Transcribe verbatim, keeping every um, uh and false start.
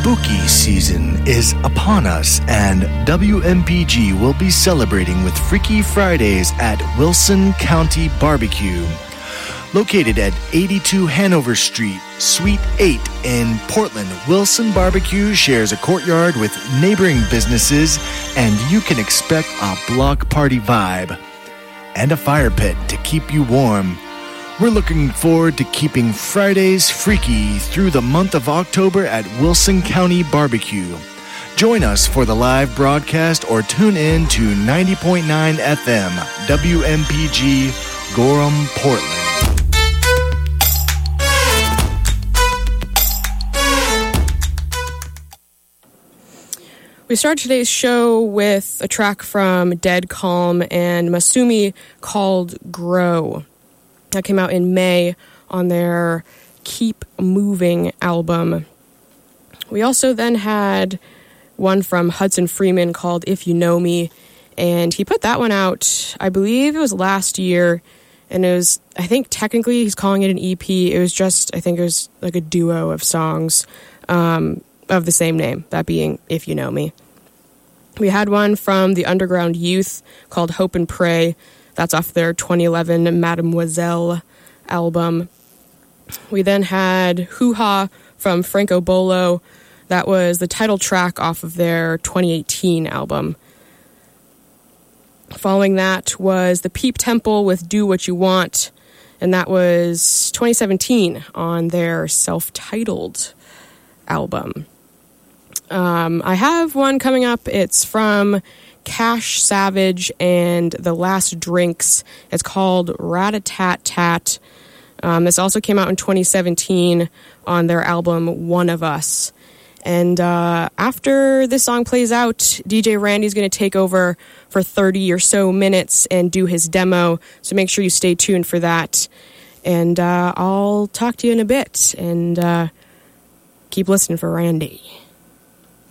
Spooky season is upon us, and W M P G will be celebrating with Freaky Fridays at Wilson County Barbecue. Located at eighty-two Hanover Street, Suite eight in Portland, Wilson Barbecue shares a courtyard with neighboring businesses, and you can expect a block party vibe and a fire pit to keep you warm. We're looking forward to keeping Fridays freaky through the month of October at Wilson County Barbecue. Join us for the live broadcast or tune in to ninety point nine F M, W M P G, Gorham, Portland. We start today's show with a track from Dead Calm and Masumi called Grow. That came out in May on their Keep Moving album. We also then had one from Hudson Freeman called If You Know Me, and he put that one out, I believe it was last year, and it was, I think technically he's calling it an E P. It was just, I think it was like a duo of songs um, of the same name, that being If You Know Me. We had one from the Underground Youth called Hope and Pray. That's off their twenty eleven Mademoiselle album. We then had Hoo Ha from Franco Bolo. That was the title track off of their twenty eighteen album. Following that was The Peep Temple with Do What You Want, and that was twenty seventeen on their self-titled album. Um, I have one coming up. It's from Cash Savage and The Last Drinks. It's called Rat-a-Tat-Tat. Um, this also came out in twenty seventeen on their album One of Us. And uh, after this song plays out, D J Randy's going to take over for thirty or so minutes and do his demo. So make sure you stay tuned for that. And uh, I'll talk to you in a bit. And uh, keep listening for Randy.